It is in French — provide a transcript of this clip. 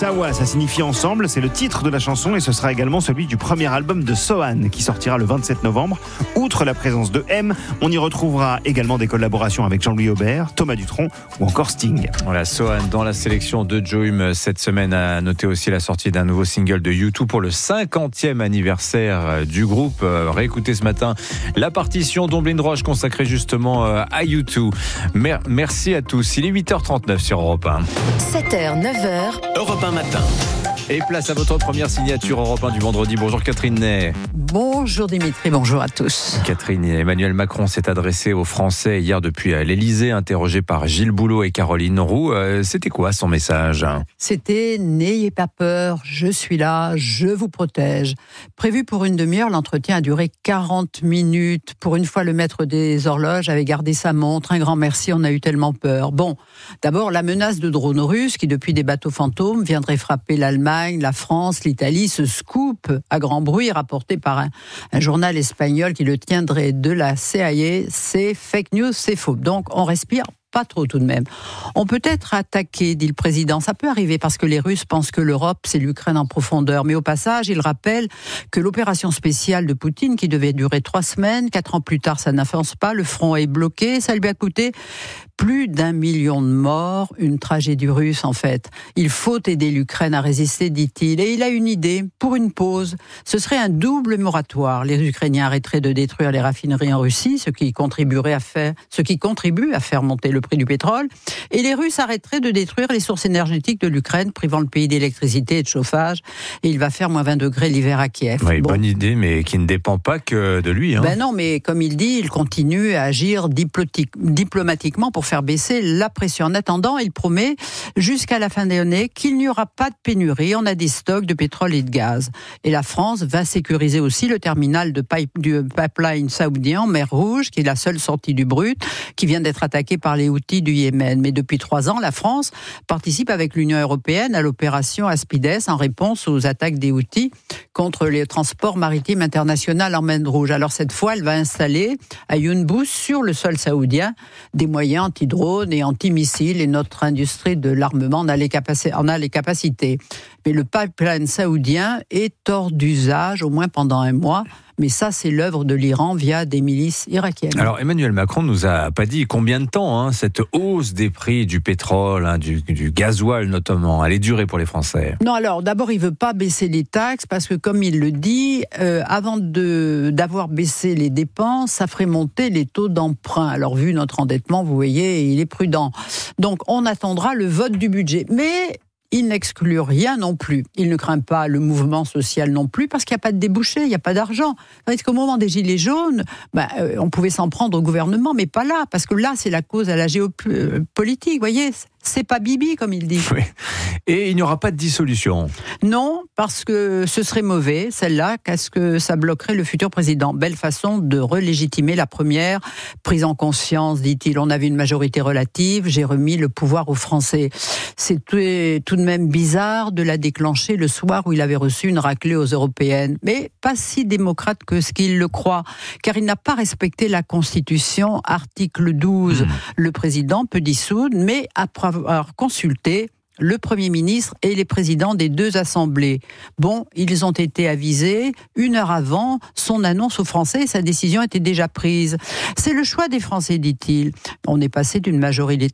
Sawa, ça signifie ensemble, c'est le titre de la chanson et ce sera également celui du premier album de Sohan qui sortira le 27 novembre. Outre la présence de M, on y retrouvera également des collaborations avec Jean-Louis Aubert, Thomas Dutronc ou encore Sting. Voilà, Sohan dans la sélection de Joe Hume cette semaine. A noté aussi la sortie d'un nouveau single de U2 pour le 50e anniversaire du groupe. Réécoutez ce matin la partition d'Omblin Roche consacrée justement à U2. Merci à tous. Il est 8h39 sur Europe 1. 7h, 9h. Europe 1 matin. Et place à votre première signature Europe 1 du vendredi. Bonjour Catherine Ney. Bonjour Dimitri, bonjour à tous. Catherine, Emmanuel Macron s'est adressé aux Français hier depuis l'Elysée, interrogé par Gilles Boulot et Caroline Roux. C'était quoi son message ? C'était « N'ayez pas peur, je suis là, je vous protège ». Prévu pour une demi-heure, l'entretien a duré 40 minutes. Pour une fois, le maître des horloges avait gardé sa montre. Un grand merci, on a eu tellement peur. Bon, d'abord, la menace de drones russes qui, depuis des bateaux fantômes, viendraient frapper l'Allemagne, la France, l'Italie. Ce scoop à grand bruit rapporté par un journal espagnol qui le tiendrait de la CIA, c'est fake news, c'est faux. Donc, on respire pas trop tout de même. On peut être attaqué, dit le président. Ça peut arriver parce que les Russes pensent que l'Europe, c'est l'Ukraine en profondeur. Mais au passage, il rappelle que l'opération spéciale de Poutine, qui devait durer 3 semaines, 4 ans plus tard, ça n'avance pas. Le front est bloqué. Ça lui a coûté plus d'1 million de morts. Une tragédie russe, en fait. Il faut aider l'Ukraine à résister, dit-il. Et il a une idée pour une pause. Ce serait un double moratoire. Les Ukrainiens arrêteraient de détruire les raffineries en Russie, ce qui contribue à faire monter le prix du pétrole, et les Russes arrêteraient de détruire les sources énergétiques de l'Ukraine, privant le pays d'électricité et de chauffage, et il va faire moins 20 degrés l'hiver à Kiev. Oui, bonne idée, mais qui ne dépend pas que de lui. Ben non, mais comme il dit, il continue à agir diplomatiquement pour faire baisser la pression. En attendant, il promet, jusqu'à la fin de l'année, qu'il n'y aura pas de pénurie, on a des stocks de pétrole et de gaz. Et la France va sécuriser aussi le terminal du pipeline saoudien en mer Rouge, qui est la seule sortie du brut, qui vient d'être attaqué par les Houthis du Yémen. Mais depuis 3 ans, la France participe avec l'Union européenne à l'opération Aspides en réponse aux attaques des Houthis contre les transports maritimes internationaux en mer Rouge. Alors cette fois, elle va installer à Yunbous, sur le sol saoudien, des moyens anti-drones et anti-missiles, et notre industrie de l'armement en a les capacités. Mais le pipeline saoudien est hors d'usage, au moins pendant 1 mois. Mais ça, c'est l'œuvre de l'Iran via des milices irakiennes. Alors, Emmanuel Macron nous a pas dit combien de temps cette hausse des prix du pétrole, du gasoil notamment, allait durer pour les Français. Non, alors, d'abord, il veut pas baisser les taxes parce que, comme il le dit, avant d'avoir baissé les dépenses, ça ferait monter les taux d'emprunt. Alors, vu notre endettement, vous voyez, il est prudent. Donc, on attendra le vote du budget. Mais il n'exclut rien non plus. Il ne craint pas le mouvement social non plus, parce qu'il n'y a pas de débouché, il n'y a pas d'argent. Tandis qu'au moment des Gilets jaunes, on pouvait s'en prendre au gouvernement, mais pas là, parce que là, c'est la cause à la géopolitique, vous voyez, c'est pas Bibi, comme il dit. Oui. Et il n'y aura pas de dissolution. Non, parce que ce serait mauvais, celle-là, parce que ça bloquerait le futur président. Belle façon de relégitimer la première prise en conscience, dit-il. On avait une majorité relative, j'ai remis le pouvoir aux Français. C'était tout de même bizarre de la déclencher le soir où il avait reçu une raclée aux européennes. Mais pas si démocrate que ce qu'il le croit, car il n'a pas respecté la Constitution, article 12. Le président peut dissoudre, mais après avoir consulté le Premier ministre et les présidents des 2 assemblées. Bon, ils ont été avisés 1 heure avant son annonce aux Français et sa décision était déjà prise. C'est le choix des Français, dit-il. On est passé d'une majorité